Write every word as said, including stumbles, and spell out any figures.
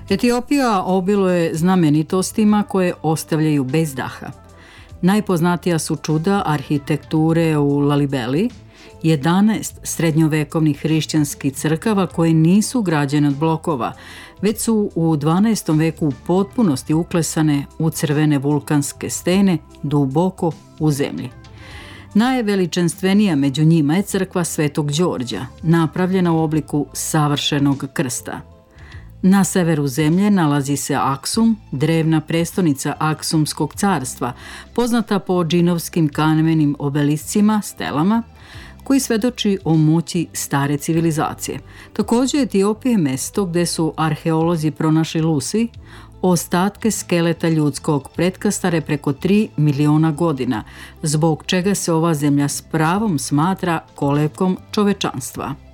Etiopija obiluje znamenitostima koje ostavljaju bez daha. Najpoznatija su čuda arhitekture u Lalibeli, jedanaest srednjovekovnih hrišćanskih crkava koje nisu građene od blokova, već su u dvanaestom veku u potpunosti uklesane u crvene vulkanske stene duboko u zemlji. Najveličanstvenija među njima je crkva Svetog Đorđa, napravljena u obliku savršenog krsta. Na severu zemlje nalazi se Aksum, drevna prestonica Aksumskog carstva, poznata po džinovskim kamenim obeliscima, stelama, koji svedoči o moći stare civilizacije. Također Etiopija je mesto gde su arheolozi pronašli Lusi, ostatke skeleta ljudskog pretka stare preko tri miliona godina, zbog čega se ova zemlja s pravom smatra kolevkom čovečanstva.